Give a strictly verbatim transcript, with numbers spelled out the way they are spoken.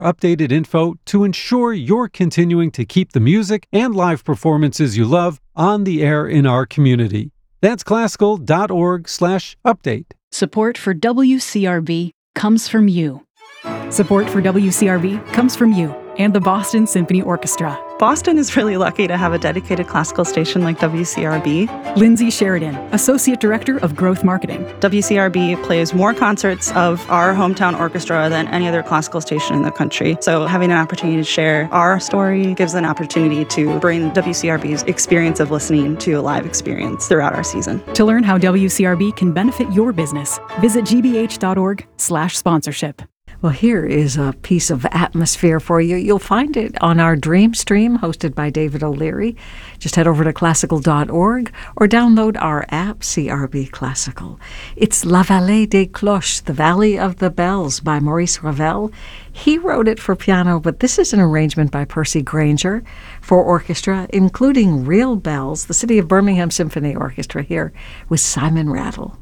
updated info to ensure you're continuing to keep the music and live performances you love on the air in our community. That's classical.org slash update. Support for W C R B comes from you. Support for W C R B comes from you and the Boston Symphony Orchestra. Boston is really lucky to have a dedicated classical station like W C R B. Lindsay Sheridan, Associate Director of Growth Marketing. W C R B plays more concerts of our hometown orchestra than any other classical station in the country. So having an opportunity to share our story gives an opportunity to bring W C R B's experience of listening to a live experience throughout our season. To learn how W C R B can benefit your business, visit gbh.org slash sponsorship. Well, here is a piece of atmosphere for you. You'll find it on our Dream Stream, hosted by David O'Leary. Just head over to classical dot org or download our app, C R B Classical. It's La Vallée des Cloches, The Valley of the Bells, by Maurice Ravel. He wrote it for piano, but this is an arrangement by Percy Granger for orchestra, including real bells, the City of Birmingham Symphony Orchestra here with Simon Rattle.